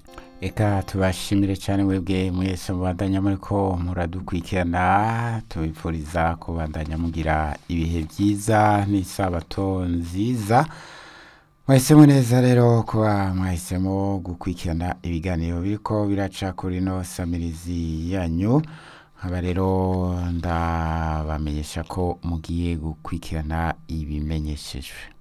Eka tubashimire cyane mwebwe mwese mubandanya muriko muradukurikirana, tubifuriza kubandanya mugira ibihe byiza n'isabato nziza. Mwahisemo neza rero kuba mwahisemo gukurikirana ibiganiro biriko biraca kuri no samirizi yanyu. Nkaba rero ndabamenyesha ko mugiye gukurikirana ibimenyeshejwe.